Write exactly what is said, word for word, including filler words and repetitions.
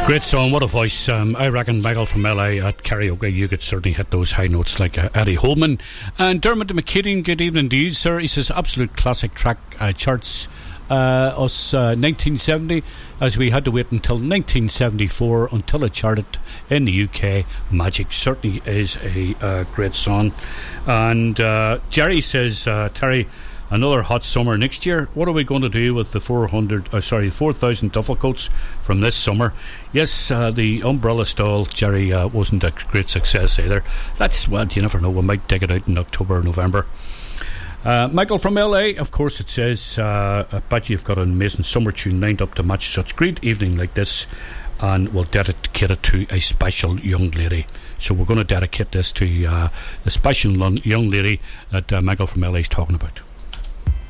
Great song, what a voice. um, I reckon Michael from L A at karaoke, you could certainly hit those high notes like uh, Eddie Holman. And Dermot McKean, good evening to you, sir. He says absolute classic track, uh, charts uh, us uh, nineteen seventy, as we had to wait until nineteen seventy-four until it charted in the U K. Magic certainly is a uh, great song. And uh, Jerry says, uh, Terry, another hot summer next year. What are we going to do with the four hundred? Uh, sorry, four thousand duffel coats from this summer? Yes, uh, the umbrella stall, Jerry, uh, wasn't a great success either. That's, well, you never know. We might dig it out in October or November. Uh, Michael from L A, of course, it says, uh, I bet you've got an amazing summer tune lined up to match such great evening like this, and we'll dedicate it to a special young lady. So we're going to dedicate this to uh, the special young lady that uh, Michael from L A is talking about.